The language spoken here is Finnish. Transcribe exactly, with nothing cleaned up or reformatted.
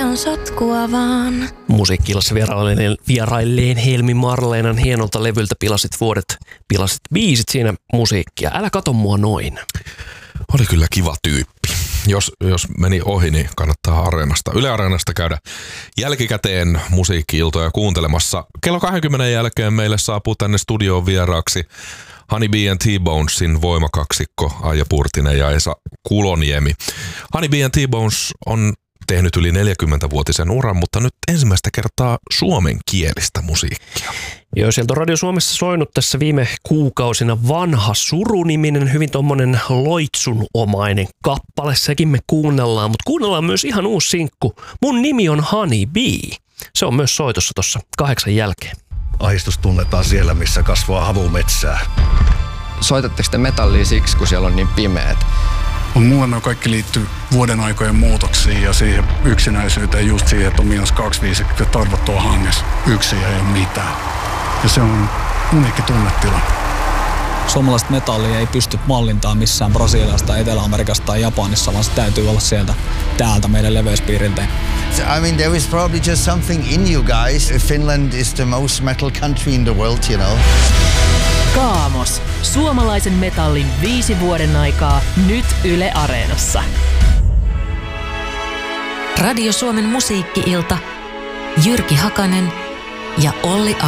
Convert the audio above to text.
on sotkua vaan. Musiikki-illassa vierailleen, vierailleen Helmi Marleenan hienolta levyltä Pilasit vuodet, pilasit biisit siinä musiikkia. Älä kato mua noin. Oli kyllä kiva tyyppi. Jos, jos meni ohi, niin kannattaa Areenasta, Yle Areenasta käydä jälkikäteen musiikki-iltoja kuuntelemassa. Kello kaksikymmentä jälkeen meille saapuu tänne studioon vieraaksi Honey Bee and T-Bonesin voimakaksikko Aija Purtinen ja Esa Kuloniemi. Honey Bee and T-Bones on tehnyt yli neljäkymmenvuotisen uran, mutta nyt ensimmäistä kertaa suomenkielistä musiikkia. Joo, sieltä on Radio Suomessa soinut tässä viime kuukausina Vanha suru-niminen, hyvin tommonen loitsunomainen kappale. Sekin me kuunnellaan, mutta kuunnellaan myös ihan uusi sinkku. Mun nimi on Honey Bee. Se on myös soitossa tuossa kahdeksan jälkeen. Ahdistus tunnetaan siellä, missä kasvaa havumetsää. Soitatteko te metallia siksi, kun siellä on niin pimeät? Mulle ne kaikki liittyy vuoden aikojen muutoksiin ja siihen yksinäisyyteen, just siihen, että on miinus kaksikymmentäviisi ja tarvot tuo hanges. Yksin ei ole mitään. Ja se on uniikki tunnetila. Suomalaista metallia ei pysty mallintaan missään Brasiliasta, Etelä-Amerikasta tai Japanissa, vaan se täytyy olla sieltä täältä meidän leveyspiiriltä. I mean, there is probably just something in you guys. Finland is the most metal country in the world, you know. Kaamos. Suomalaisen metallin viisi vuoden aikaa. Nyt Yle Areenassa. Radio Suomen musiikki-ilta. Jyrki Hakanen ja Olli